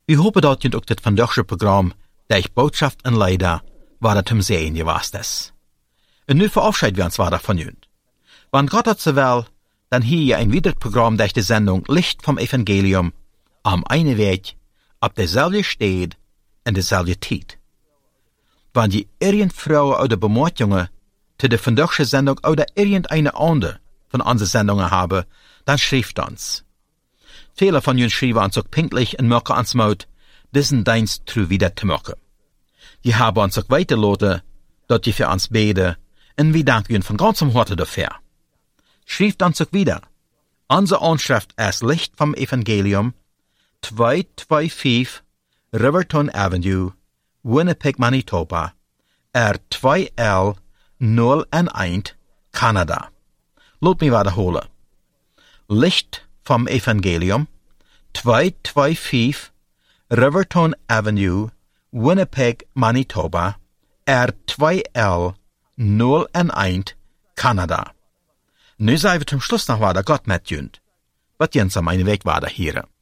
Wir hopen dat je ook dit vandaagse programma, der Botschaft en Leider, waar het hem sehen geweest is. En nu verabschieden wir uns weiter von jullie. Wann Gott hat so will, dann hier je ein weiteres Programm durch die Sendung Licht vom Evangelium am einen Weg, op dezelfde Stad en dezelfde Tijd. Wann je irgend Frauen oder Bemerkungen zu der vandaagse Sendung oder irgendeine andere von unseren Sendungen haben, dann schreibt uns. Viele von uns schreiben uns auch pinklich und machen uns Mut, diesen Dienst true wieder zu machen. Die haben uns auch weitergelassen, dass die für uns beten, und wir danken ihnen von ganzem Herzen dafür. Schreibt uns auch wieder. Unsere Anschrift ist Licht vom Evangelium, 225 Riverton Avenue, Winnipeg, Manitoba, R2L 001, Kanada. Laat mich wiederholen. Licht vom Evangelium, 225 Riverton Avenue, Winnipeg, Manitoba, R2L 001, Kanada. Nu zijn we zum Schluss noch weiter Gott met junt. Wat jens am einen Weg weiter hier.